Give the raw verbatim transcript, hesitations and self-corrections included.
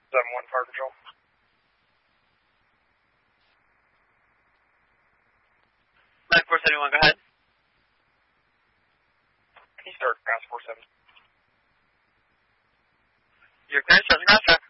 seven one Fire Control. nine four seven one, go ahead. Can you start cross four seven? You're clear, starting cross track.